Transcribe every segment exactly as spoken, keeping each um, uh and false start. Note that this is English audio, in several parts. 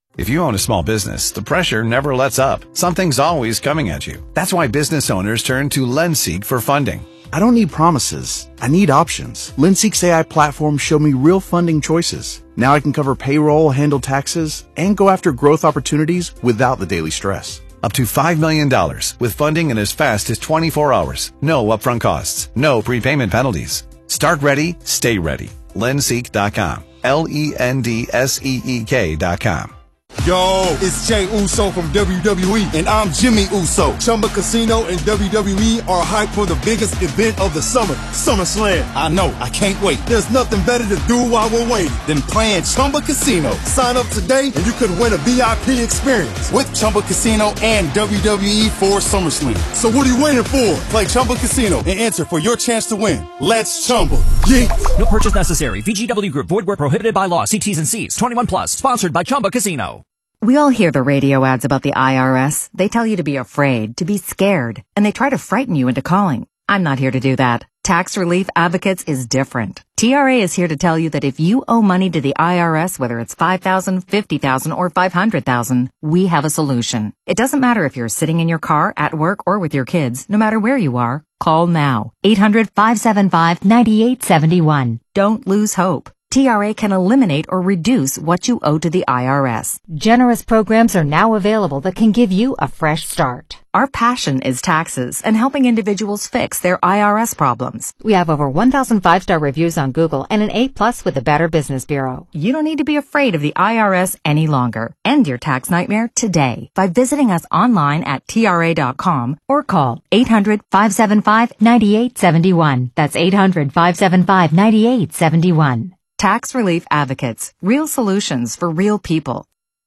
If you own a small business, the pressure never lets up. Something's always coming at you. That's why business owners turn to LendSeek for funding. I don't need promises. I need options. LendSeek's A I platform showed me real funding choices. Now I can cover payroll, handle taxes, and go after growth opportunities without the daily stress. Up to five million dollars with funding in as fast as twenty-four hours. No upfront costs. No prepayment penalties. Start ready, stay ready. Lendseek dot com. L E N D S E E K dot com. Yo, it's Jay Uso from W W E, and I'm Jimmy Uso. Chumba Casino and W W E are hyped for the biggest event of the summer, SummerSlam. I know, I can't wait. There's nothing better to do while we're waiting than playing Chumba Casino. Sign up today and you could win a V I P experience with Chumba Casino and W W E for SummerSlam. So what are you waiting for? Play Chumba Casino and enter for your chance to win. Let's Chumba. Yeah. No purchase necessary. V G W Group. Void where prohibited by law. See T's and C's. twenty-one plus. Sponsored by Chumba Casino. We all hear the radio ads about the I R S. They tell you to be afraid, to be scared, and they try to frighten you into calling. I'm not here to do that. Tax Relief Advocates is different. T R A is here to tell you that if you owe money to the I R S, whether it's five thousand dollars, fifty thousand dollars, or five hundred thousand dollars, we have a solution. It doesn't matter if you're sitting in your car, at work, or with your kids. No matter where you are, call now. eight hundred, five seven five, nine eight seven one. Don't lose hope. T R A can eliminate or reduce what you owe to the I R S. Generous programs are now available that can give you a fresh start. Our passion is taxes and helping individuals fix their I R S problems. We have over one thousand five-star reviews on Google and an A plus with the Better Business Bureau. You don't need to be afraid of the I R S any longer. End your tax nightmare today by visiting us online at T R A dot com or call eight hundred, five seven five, nine eight seven one. That's eight hundred, five seven five, nine eight seven one. Tax Relief Advocates. Real solutions for real people.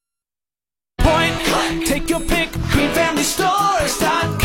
Point blank. Take your pick. green family stores dot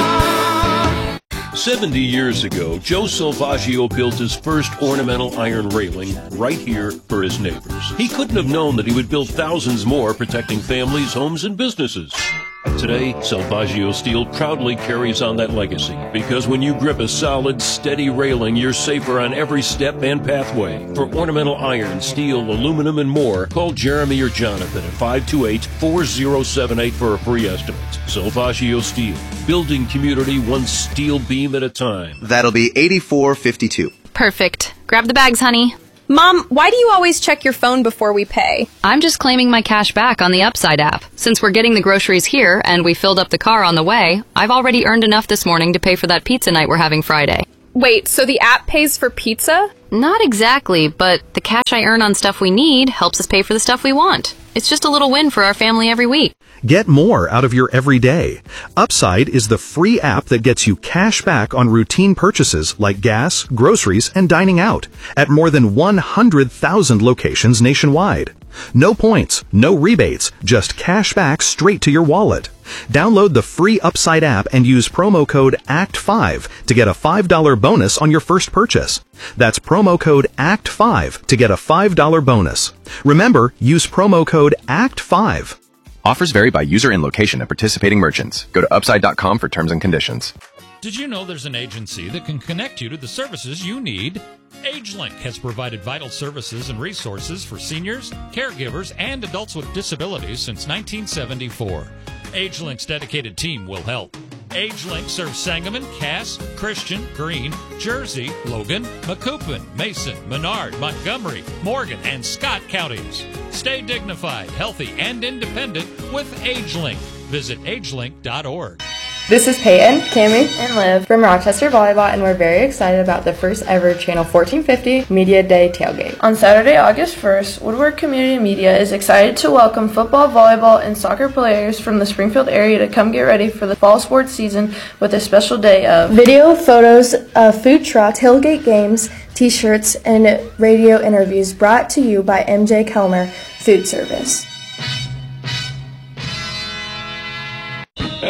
com. Seventy years ago, Joe Salvaggio built his first ornamental iron railing right here for his neighbors. He couldn't have known that he would build thousands more, protecting families, homes, and businesses. Today, Salvaggio Steel proudly carries on that legacy, because when you grip a solid, steady railing, you're safer on every step and pathway. For ornamental iron, steel, aluminum, and more, call Jeremy or Jonathan at five two eight, four zero seven eight for a free estimate. Salvaggio Steel, building community one steel beam at a time. That'll be eighty-four fifty-two. Perfect. Grab the bags, honey. Mom, why do you always check your phone before we pay? I'm just claiming my cash back on the Upside app. Since we're getting the groceries here and we filled up the car on the way, I've already earned enough this morning to pay for that pizza night we're having Friday. Wait, so the app pays for pizza? Not exactly, but the cash I earn on stuff we need helps us pay for the stuff we want. It's just a little win for our family every week. Get more out of your everyday. Upside is the free app that gets you cash back on routine purchases like gas, groceries, and dining out at more than one hundred thousand locations nationwide. No points, no rebates, just cash back straight to your wallet. Download the free Upside app and use promo code A C T five to get a five dollars bonus on your first purchase. That's promo code A C T five to get a five dollars bonus. Remember, use promo code A C T five. Offers vary by user and location of participating merchants. Go to upside dot com for terms and conditions. Did you know there's an agency that can connect you to the services you need? AgeLink has provided vital services and resources for seniors, caregivers, and adults with disabilities since nineteen seventy-four. AgeLink's dedicated team will help. AgeLink serves Sangamon, Cass, Christian, Greene, Jersey, Logan, Macoupin, Mason, Menard, Montgomery, Morgan, and Scott counties. Stay dignified, healthy, and independent with AgeLink. Visit agelink dot org. This is Peyton, Cammie, and Liv from Rochester Volleyball, and we're very excited about the first ever Channel fourteen fifty Media Day tailgate. On Saturday, August first, Woodward Community Media is excited to welcome football, volleyball, and soccer players from the Springfield area to come get ready for the fall sports season with a special day of video, photos, of food trucks, tailgate games, t-shirts, and radio interviews brought to you by M J Kelmer Food Service. As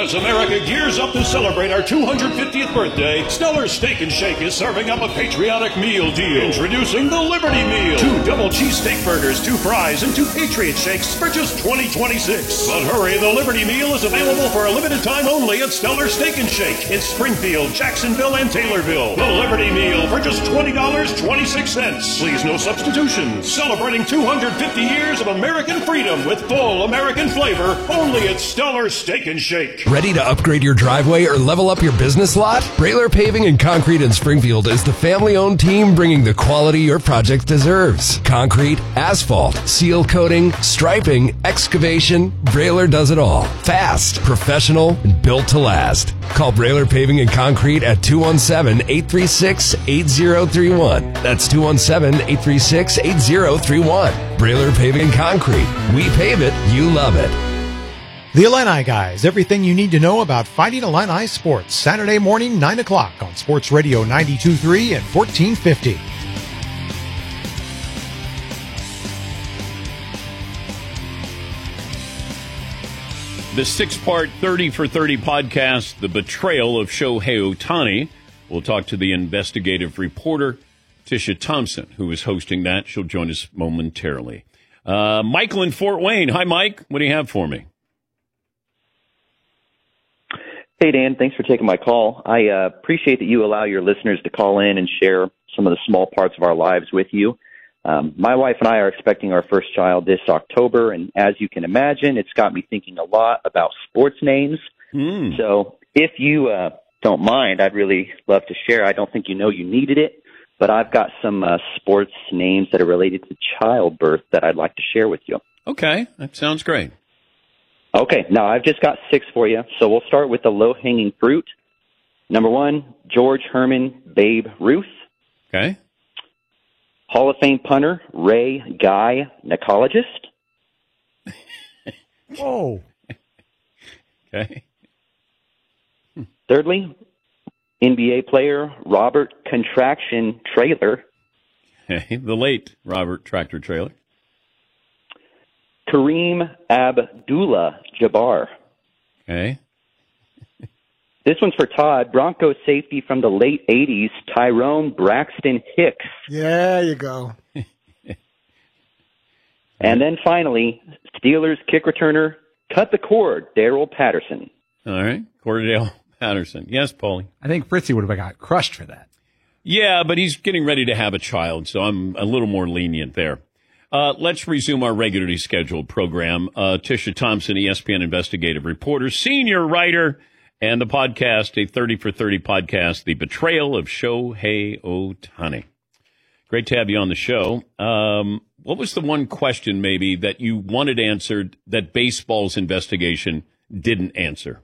As America gears up to celebrate our two hundred fiftieth birthday, Stellar Steak and Shake is serving up a patriotic meal deal. Introducing the Liberty Meal. Two double cheesesteak burgers, two fries, and two Patriot Shakes for just twenty twenty-six. But hurry, the Liberty Meal is available for a limited time only at Stellar Steak and Shake in Springfield, Jacksonville, and Taylorville. The Liberty Meal for just twenty dollars and twenty-six cents. Please, no substitutions. Celebrating two hundred fifty years of American freedom with full American flavor only at Stellar Steak and Shake. Ready to upgrade your driveway or level up your business lot? Brailer Paving and Concrete in Springfield is the family-owned team bringing the quality your project deserves. Concrete, asphalt, seal coating, striping, excavation, Brailer does it all. Fast, professional, and built to last. Call Brailer Paving and Concrete at two one seven, eight three six, eight zero three one. That's two one seven, eight three six, eight zero three one. Brailer Paving and Concrete. We pave it, you love it. The Illini Guys, everything you need to know about Fighting Illini sports. Saturday morning, nine o'clock on Sports Radio ninety-two point three and fourteen fifty. The six-part thirty for thirty podcast, The Betrayal of Shohei Ohtani. We'll talk to the investigative reporter, Tisha Thompson, who is hosting that. She'll join us momentarily. Uh, Michael in Fort Wayne. Hi, Mike. What do you have for me? Hey, Dan. Thanks for taking my call. I uh, appreciate that you allow your listeners to call in and share some of the small parts of our lives with you. Um, my wife and I are expecting our first child this October, and as you can imagine, it's got me thinking a lot about sports names. Mm. So if you uh, don't mind, I'd really love to share. I don't think you know you needed it, but I've got some uh, sports names that are related to childbirth that I'd like to share with you. Okay, that sounds great. Okay, now I've just got six for you, so we'll start with the low-hanging fruit. Number one, George Herman Babe Ruth. Okay. Hall of Fame punter, Ray Guy Nicologist. Whoa. Okay. Thirdly, N B A player, Robert Contraction Traylor. Hey, the late Robert Tractor Traylor. Kareem Abdullah-Jabbar. Okay. This one's for Todd. Broncos safety from the late eighties, Tyrone Braxton Hicks. Yeah, you go. And then finally, Steelers kick returner, cut the cord, Daryl Patterson. All right, Cordell Patterson. Yes, Paulie. I think Fritzy would have got crushed for that. Yeah, but he's getting ready to have a child, so I'm a little more lenient there. Uh, let's resume our regularly scheduled program. Uh, Tisha Thompson, E S P N investigative reporter, senior writer, and the podcast, a thirty for thirty podcast, The Betrayal of Shohei Ohtani. Great to have you on the show. Um, what was the one question maybe that you wanted answered that baseball's investigation didn't answer?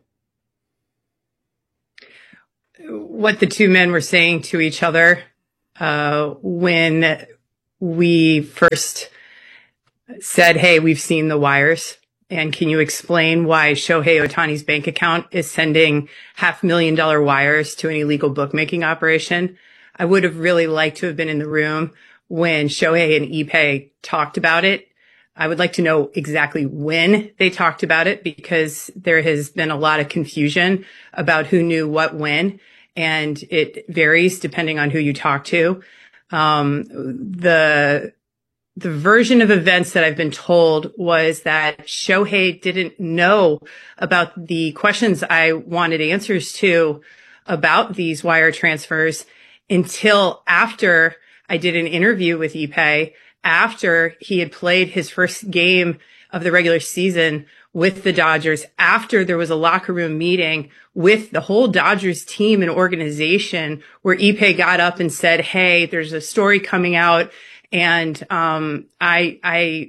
What the two men were saying to each other uh, when we first said, hey, we've seen the wires. And can you explain why Shohei Ohtani's bank account is sending half million dollar wires to an illegal bookmaking operation? I would have really liked to have been in the room when Shohei and Ippei talked about it. I would like to know exactly when they talked about it, because there has been a lot of confusion about who knew what when, and it varies depending on who you talk to. Um, the The version of events that I've been told was that Shohei didn't know about the questions I wanted answers to about these wire transfers until after I did an interview with Ippei, after he had played his first game of the regular season with the Dodgers, after there was a locker room meeting with the whole Dodgers team and organization where Ippei got up and said, hey, there's a story coming out. And um, I, I,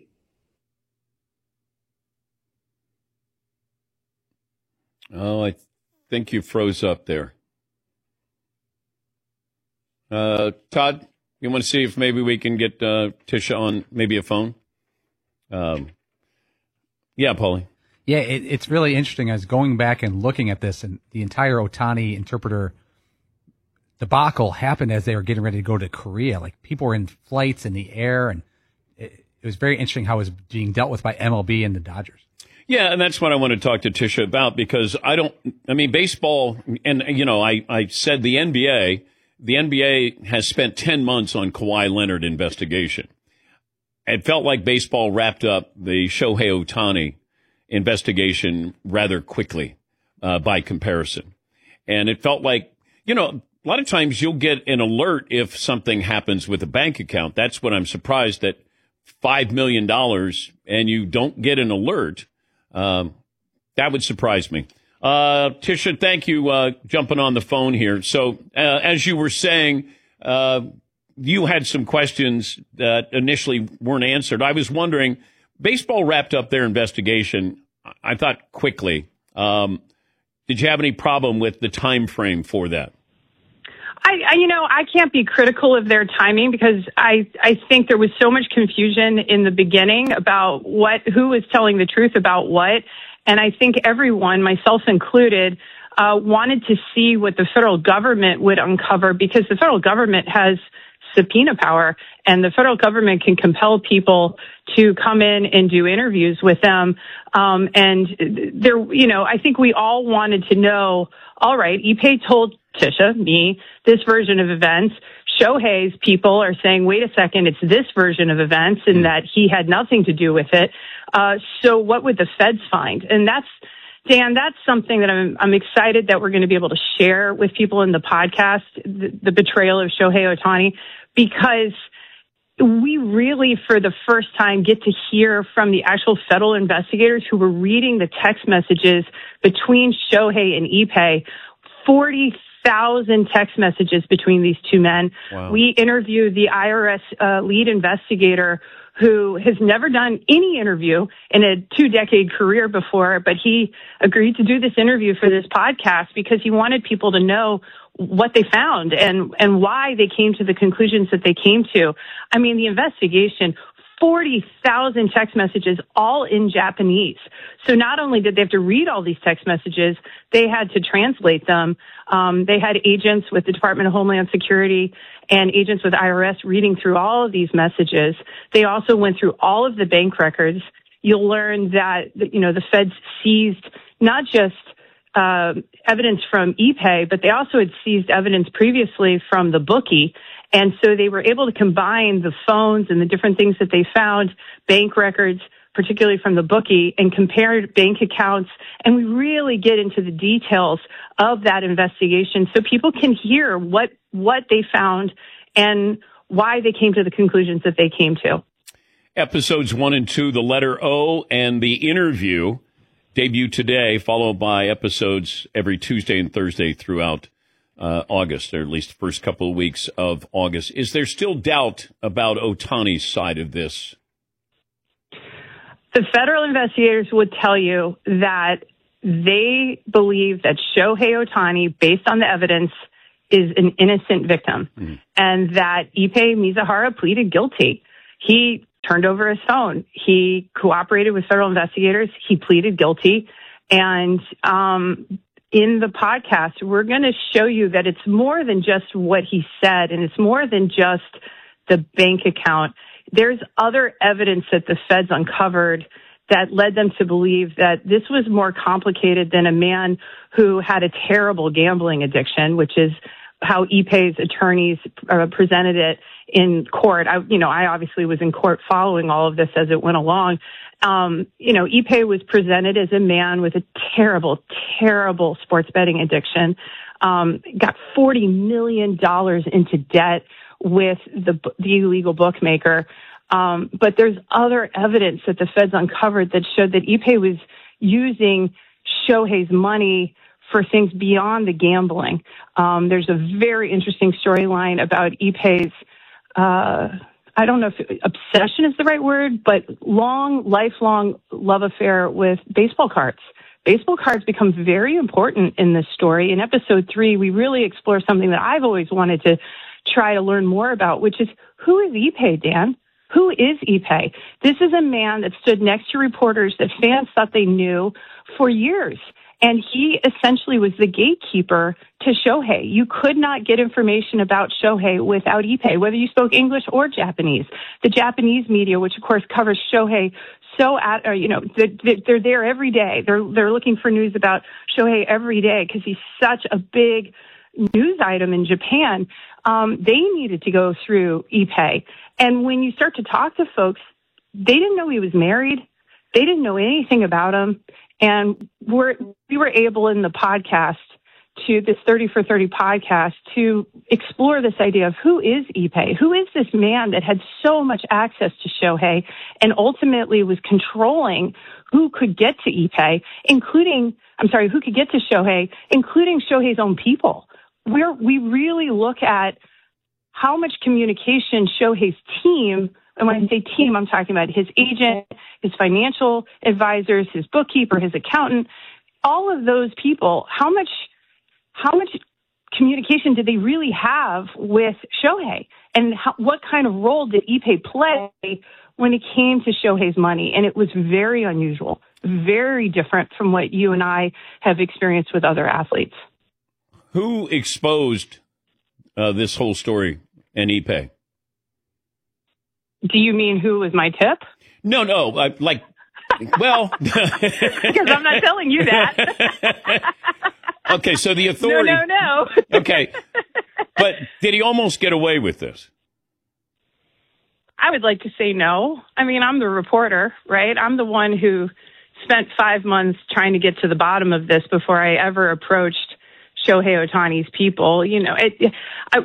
oh, I think you froze up there. Uh, Todd, you want to see if maybe we can get uh, Tisha on maybe a phone? Um, yeah, Paulie. Yeah, it, it's really interesting. I was going back and looking at this, and the entire Ohtani interpreter debacle happened as they were getting ready to go to Korea. Like, people were in flights in the air, and it, it was very interesting how it was being dealt with by M L B and the Dodgers. Yeah, and that's what I want to talk to Tisha about, because I don't, I mean, baseball, and, you know, I, I said the N B A, the N B A has spent ten months on Kawhi Leonard investigation. It felt like baseball wrapped up the Shohei Ohtani investigation rather quickly uh, by comparison. And it felt like, you know, a lot of times you'll get an alert if something happens with a bank account. That's what I'm surprised that five million dollars and you don't get an alert. Um, that would surprise me. Uh, Tisha, thank you, uh, jumping on the phone here. So, uh, as you were saying, uh, you had some questions that initially weren't answered. I was wondering, baseball wrapped up their investigation, I thought, quickly. Um, did you have any problem with the time frame for that? I, I, you know, I can't be critical of their timing because I, I think there was so much confusion in the beginning about what, who was telling the truth about what. And I think everyone, myself included, uh, wanted to see what the federal government would uncover, because the federal government has subpoena power and the federal government can compel people to come in and do interviews with them. Um, and there, you know, I think we all wanted to know, all right, Ippei told Tisha, me, this version of events. Shohei's people are saying, wait a second, it's this version of events, and that he had nothing to do with it. Uh, so what would the feds find? And that's, Dan, that's something that I'm, I'm excited that we're going to be able to share with people in the podcast, the, the betrayal of Shohei Ohtani, because we really, for the first time, get to hear from the actual federal investigators who were reading the text messages between Shohei and Ippei. forty thousand text messages between these two men. Wow. We interviewed the I R S uh, lead investigator who has never done any interview in a two-decade career before, but he agreed to do this interview for this podcast because he wanted people to know what they found and, and why they came to the conclusions that they came to. I mean, the investigation, forty thousand text messages, all in Japanese. So not only did they have to read all these text messages, they had to translate them. Um, they had agents with the Department of Homeland Security and agents with I R S reading through all of these messages. They also went through all of the bank records. You'll learn that, you know, the feds seized not just uh, evidence from Ippei, but they also had seized evidence previously from the bookie. And so they were able to combine the phones and the different things that they found, bank records, particularly from the bookie, and compare bank accounts. And we really get into the details of that investigation so people can hear what, what they found and why they came to the conclusions that they came to. Episodes one and two, The Letter O and The Interview, debut today, followed by episodes every Tuesday and Thursday throughout uh, August, or at least the first couple of weeks of August. Is there still doubt about Ohtani's side of this? The federal investigators would tell you that they believe that Shohei Ohtani, based on the evidence, is an innocent victim, mm. and that Ippei Mizuhara pleaded guilty. He turned over his phone. He cooperated with federal investigators. He pleaded guilty. And um, in the podcast, we're going to show you that it's more than just what he said, and it's more than just the bank account. There's other evidence that the feds uncovered that led them to believe that this was more complicated than a man who had a terrible gambling addiction, which is how Ippei's attorneys uh, presented it in court. I, you know, I obviously was in court following all of this as it went along. Um, you know, Ippei was presented as a man with a terrible, terrible sports betting addiction, um, got forty million dollars into debt with the, the illegal bookmaker. Um, but there's other evidence that the feds uncovered that showed that Ippei was using Shohei's money for things beyond the gambling. Um, there's a very interesting storyline about Ippei's, uh, I don't know if obsession is the right word, but long, lifelong love affair with baseball cards. Baseball cards become very important in this story. In episode three, we really explore something that I've always wanted to try to learn more about, which is, who is Ippei, Dan? Who is Ippei? This is a man that stood next to reporters that fans thought they knew for years. And he essentially was the gatekeeper to Shohei. You could not get information about Shohei without Ippei, whether you spoke English or Japanese. The Japanese media, which of course covers Shohei so at, or, you know, they're, they're there every day. They're, they're looking for news about Shohei every day because he's such a big news item in Japan. Um, they needed to go through Ippei. And when you start to talk to folks, they didn't know he was married. They didn't know anything about him. And we're, we were able in the podcast to this thirty for thirty podcast to explore this idea of who is Ippei? Who is this man that had so much access to Shohei and ultimately was controlling who could get to Ippei, including, I'm sorry, who could get to Shohei, including Shohei's own people. We're, we really look at how much communication Shohei's team, and when I say team, I'm talking about his agent, his financial advisors, his bookkeeper, his accountant, all of those people, how much, how much communication did they really have with Shohei? And how, what kind of role did Ippei play when it came to Shohei's money? And it was very unusual, very different from what you and I have experienced with other athletes. Who exposed uh, this whole story and Ippei? Do you mean who was my tip? No, no, I, like, well. Because I'm not telling you that. Okay, so the authority. No, no, no. Okay, but did he almost get away with this? I would like to say no. I mean, I'm the reporter, right? I'm the one who spent five months trying to get to the bottom of this before I ever approached Shohei Ohtani's people. You know, it, I,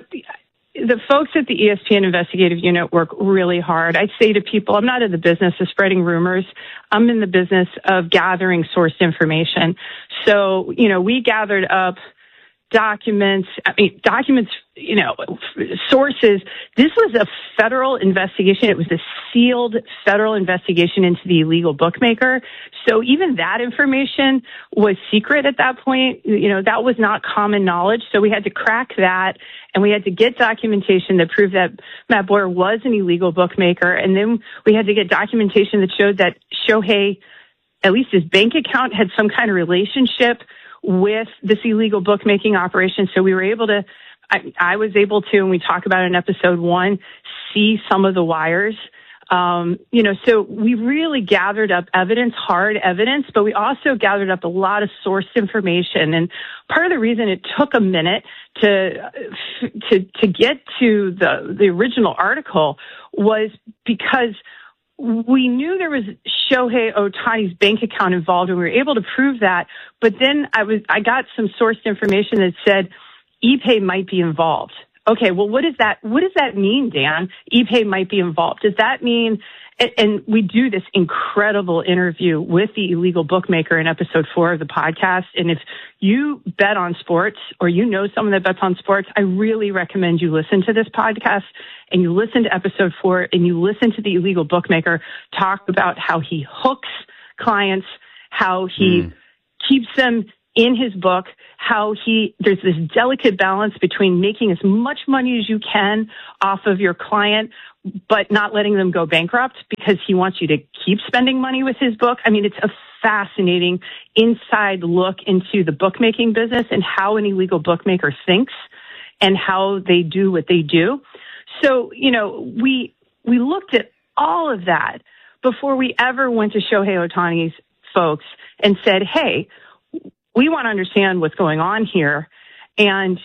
the folks at the E S P N investigative unit work really hard. I say to people, I'm not in the business of spreading rumors. I'm in the business of gathering sourced information. So, you know, we gathered up documents, I mean, documents, you know, sources. This was a federal investigation. It was a sealed federal investigation into the illegal bookmaker. So even that information was secret at that point. You know, that was not common knowledge. So we had to crack that, and we had to get documentation that proved that Matt Boyer was an illegal bookmaker. And then we had to get documentation that showed that Shohei, at least his bank account, had some kind of relationship with this illegal bookmaking operation. So we were able to, I, I was able to, and we talk about it in episode one, see some of the wires. Um, you know, so we really gathered up evidence, hard evidence, but we also gathered up a lot of sourced information. And part of the reason it took a minute to, to, to get to the, the original article was because we knew there was Shohei Ohtani's bank account involved, and we were able to prove that. But then I was, I got some sourced information that said Ippei might be involved. Okay, well, what does that, what does that mean, Dan? Ippei might be involved. Does that mean, and, and we do this incredible interview with the illegal bookmaker in episode four of the podcast. And if you bet on sports, or you know someone that bets on sports, I really recommend you listen to this podcast and you listen to episode four and you listen to the illegal bookmaker talk about how he hooks clients, how he mm. keeps them in his book, how he, there's this delicate balance between making as much money as you can off of your client, but not letting them go bankrupt because he wants you to keep spending money with his book. I mean, it's a fascinating inside look into the bookmaking business and how an illegal bookmaker thinks and how they do what they do. So, you know, we, we looked at all of that before we ever went to Shohei Ohtani's folks and said, hey, we want to understand what's going on here. And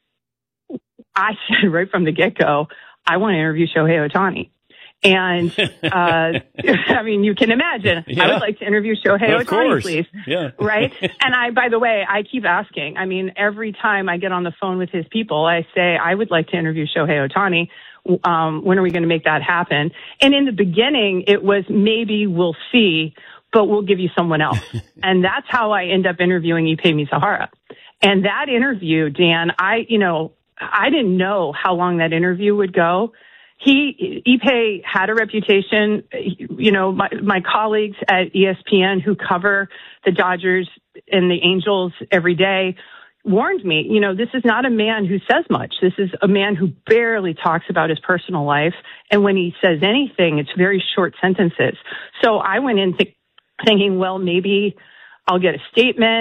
I said right from the get-go, I want to interview Shohei Ohtani. And, uh, I mean, you can imagine, yeah. I would like to interview Shohei of Ohtani, course. please. Yeah. Right? And I, by the way, I keep asking. I mean, every time I get on the phone with his people, I say, I would like to interview Shohei Ohtani. Um, when are we going to make that happen? And in the beginning, it was maybe we'll see, but we'll give you someone else. And that's how I end up interviewing Ippei Mizuhara. And that interview, Dan, I, you know, I didn't know how long that interview would go. He, Ippei had a reputation, you know, my, my colleagues at E S P N who cover the Dodgers and the Angels every day warned me, you know, this is not a man who says much. This is a man who barely talks about his personal life. And when he says anything, it's very short sentences. So I went in th- thinking, well, maybe I'll get a statement.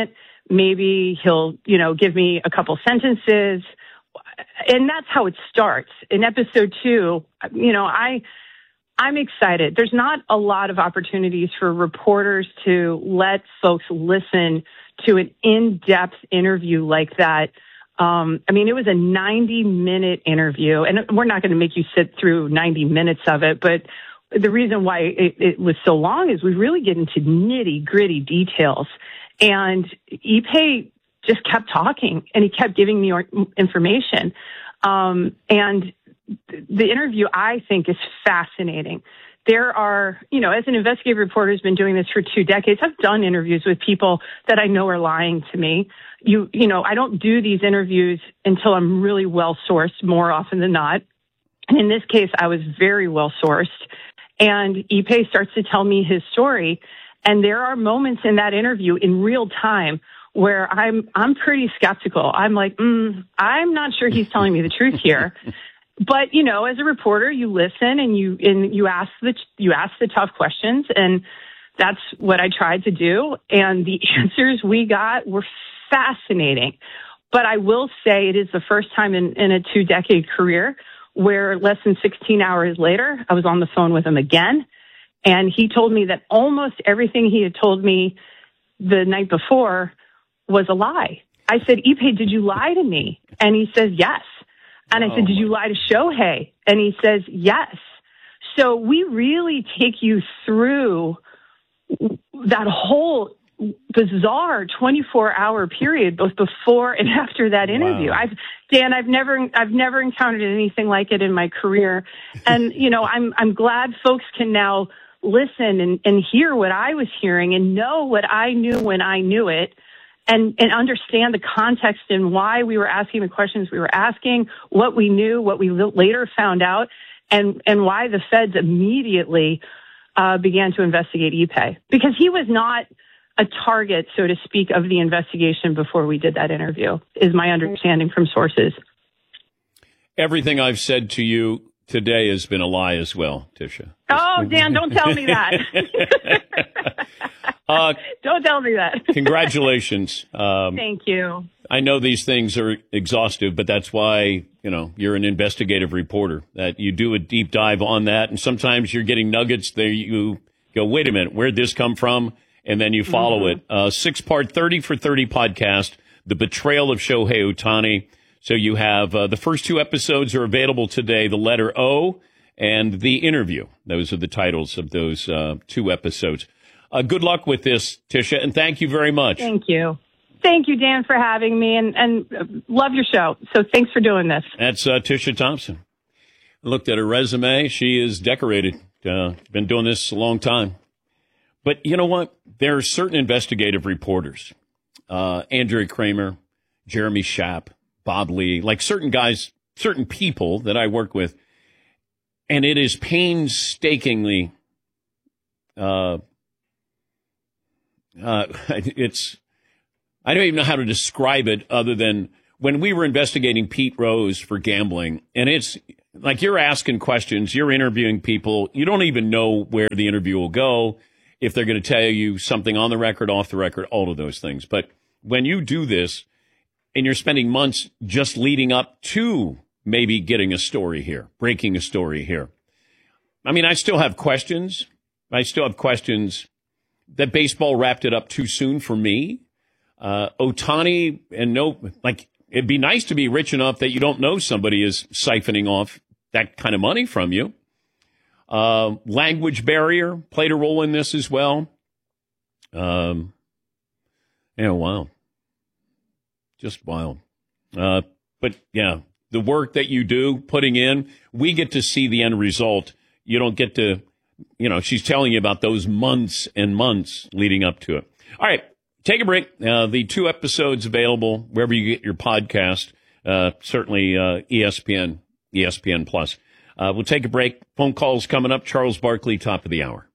Maybe he'll, you know, give me a couple sentences. And that's how it starts. In episode two, you know, I, I'm excited. There's not a lot of opportunities for reporters to let folks listen to an in-depth interview like that. Um, I mean, it was a ninety minute interview, and we're not going to make you sit through ninety minutes of it, but the reason why it, it was so long is we really get into nitty gritty details. And Ipe just kept talking, and he kept giving me information. Um, and the interview, I think, is fascinating. There are, you know, as an investigative reporter who's been doing this for two decades, I've done interviews with people that I know are lying to me. You, you know, I don't do these interviews until I'm really well sourced, more often than not. And in this case, I was very well sourced. And Ipe starts to tell me his story. And there are moments in that interview in real time where I'm, I'm pretty skeptical. I'm like, mm, I'm not sure he's telling me the truth here. But, you know, as a reporter, you listen and you, and you ask the, you ask the tough questions. And that's what I tried to do. And the answers we got were fascinating. But I will say it is the first time in, in a two decade career where less than sixteen hours later, I was on the phone with him again. And he told me that almost everything he had told me the night before was a lie. I said, Ipe, did you lie to me? And he says, yes. And I said, did you lie to Shohei? And he says, yes. So we really take you through that whole bizarre twenty-four hour period, both before and after that interview. Wow. I've, Dan, I've never, I've never encountered anything like it in my career. And, you know, I'm, I'm glad folks can now listen and, and hear what I was hearing and know what I knew when I knew it. And, and understand the context and why we were asking the questions we were asking, what we knew, what we later found out, and, and why the feds immediately uh, began to investigate Ipe. Because he was not a target, so to speak, of the investigation before we did that interview, is my understanding from sources. Everything I've said to you today has been a lie as well, Tisha. Oh, Dan, don't tell me that. Uh, Don't tell me that. Congratulations. Um, Thank you. I know these things are exhaustive, but that's why, you know, you're an investigative reporter, that you do a deep dive on that. And sometimes you're getting nuggets there. You go, wait a minute, where'd this come from? And then you follow mm-hmm. it. Uh, six part thirty for thirty podcast, The Betrayal of Shohei Ohtani. So you have uh, the first two episodes are available today, The Letter O and The Interview. Those are the titles of those uh, two episodes. Uh, good luck with this, Tisha, and thank you very much. Thank you. Thank you, Dan, for having me, and, and uh, love your show. So thanks for doing this. That's uh, Tisha Thompson. I looked at her resume. She is decorated. Uh, been doing this a long time. But you know what? There are certain investigative reporters, uh, Andrea Kramer, Jeremy Schaap, Bob Lee, like certain guys, certain people that I work with, and it is painstakingly uh Uh, it's, I don't even know how to describe it other than when we were investigating Pete Rose for gambling, and it's like you're asking questions, you're interviewing people, you don't even know where the interview will go, if they're going to tell you something on the record, off the record, all of those things. But when you do this and you're spending months just leading up to maybe getting a story here, breaking a story here. I mean, I still have questions. I still have questions that baseball wrapped it up too soon for me. Uh, Ohtani, and no, like, it'd be nice to be rich enough that you don't know somebody is siphoning off that kind of money from you. Uh, language barrier played a role in this as well. Um, yeah, wow. Just wild. Uh, but yeah, the work that you do, putting in, we get to see the end result. You don't get to, you know, she's telling you about those months and months leading up to it. All right, take a break. Uh, the two episodes available wherever you get your podcast, uh, certainly uh, E S P N, E S P N Plus. Uh, we'll take a break. Phone calls coming up. Charles Barkley, top of the hour.